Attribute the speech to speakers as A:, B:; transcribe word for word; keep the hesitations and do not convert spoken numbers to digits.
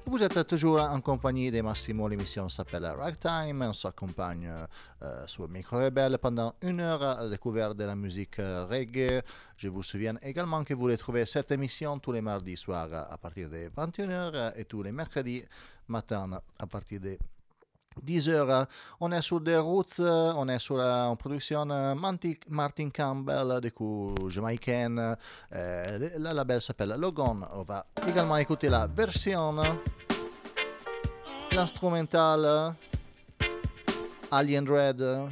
A: Vous êtes toujours en compagnie de Massimo, l'émission s'appelle Ragtime, on s'accompagne euh, sur Micro Rebelle pendant une heure à la découverte de la musique euh, reggae. Je vous souviens également que vous retrouvez cette émission tous les mardis soirs à partir de vingt et une heures et tous les mercredis matin à partir de dix heures. On est sur des routes, on est sur une production Manti- Martin Campbell, du coup jamaïcaine. Euh, le label s'appelle Logan. On va également écouter la version, l'instrumental Alien Red.